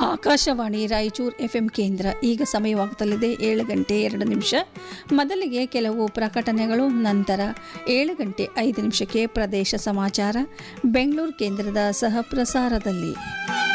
Akashvani Raichur FM ಕೇಂದ್ರ. ಈಗ ಸಮಯವಾಗುತ್ತಲಿದೆ 7 ಗಂಟೆ 2 ನಿಮಿಷ. ಮೊದಲಿಗೆ ಕೆಲವು ಪ್ರಕಟಣೆಗಳು, ನಂತರ 7 ಗಂಟೆ 5 ನಿಮಿಷಕ್ಕೆ ಪ್ರದೇಶ ಸಮಾಚಾರ ಬೆಂಗಳೂರು ಕೇಂದ್ರದ ಸಹ ಪ್ರಸಾರದಲ್ಲಿ.